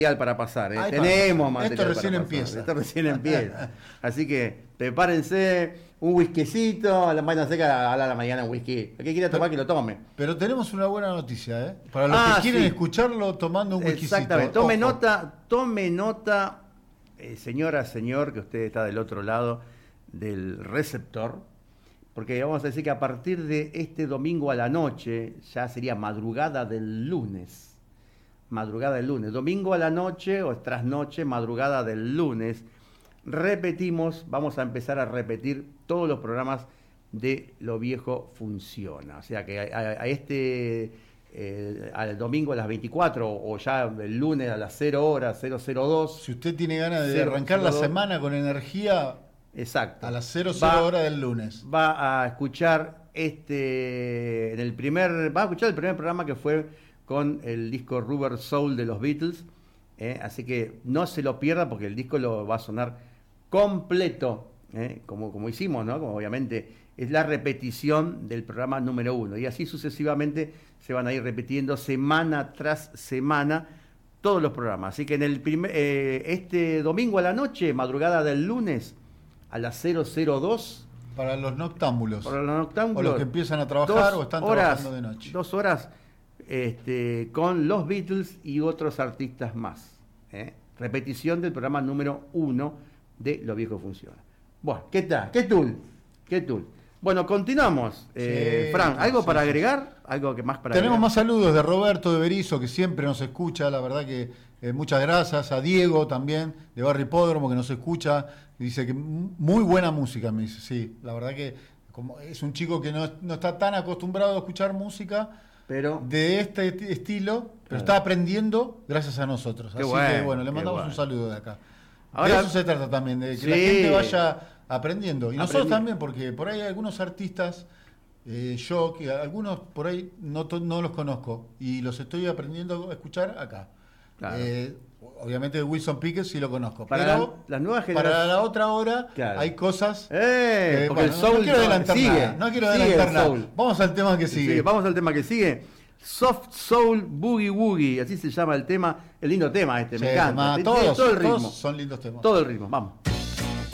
para pasar, Ay, tenemos para. material Esto recién para pasar. empieza. Esto recién empieza. Así que prepárense un whiskycito, a la mañana seca, a la mañana un whisky. El que quiera tomar, que lo tome. Pero tenemos una buena noticia, ¿eh? Para los que quieren escucharlo tomando un whiskycito. Exactamente. Tome nota, señora, señor, que usted está del otro lado del receptor, porque vamos a decir que a partir de este domingo a la noche, ya sería madrugada del lunes, domingo a la noche o trasnoche, madrugada del lunes, vamos a empezar a repetir todos los programas de Lo Viejo Funciona. O sea que al domingo a las 24 o ya el lunes a las 0 horas, 002. Si usted tiene ganas de arrancar la semana con energía, exacto, a las 00 horas del lunes. Va a escuchar va a escuchar el primer programa que fue con el disco Rubber Soul de los Beatles, así que no se lo pierda porque el disco lo va a sonar completo, como hicimos, ¿no? Como obviamente es la repetición del programa número 1 y así sucesivamente se van a ir repitiendo semana tras semana todos los programas. Así que en este domingo a la noche, madrugada del lunes a las 002. Para los noctámbulos. O los que empiezan a trabajar o están trabajando de noche. 2 horas con los Beatles y otros artistas más. Repetición del programa número 1 de Lo Viejo Funciona. Bueno, ¿qué tal? ¿Qué tool? Bueno, continuamos. Fran, ¿algo para agregar? ¿Algo que más para Tenemos agregar? más saludos de Roberto de Berizo, que siempre nos escucha. La verdad que muchas gracias. A Diego también, de Barrio Hipódromo, que nos escucha. Dice que muy buena música, me dice. Sí, la verdad que como es un chico que no está tan acostumbrado a escuchar música de este estilo, pero está aprendiendo gracias a nosotros. Así que bueno, le mandamos un saludo de acá. Ahora, de eso se trata también, de que la gente vaya aprendiendo. Y nosotros también, porque por ahí hay algunos artistas, yo, que algunos por ahí no los conozco, y los estoy aprendiendo a escuchar acá. Claro. Obviamente Wilson Pickett sí lo conozco, pero la nueva generación, para la otra hora hay cosas porque el soul no quiero adelantar nada. No quiero adelantar nada. Vamos al tema que sigue. Vamos al tema que sigue. Soft Soul Boogie Woogie, así se llama el tema, el lindo tema me encanta. Todos el ritmo. Son lindos temas. Todo el ritmo, vamos.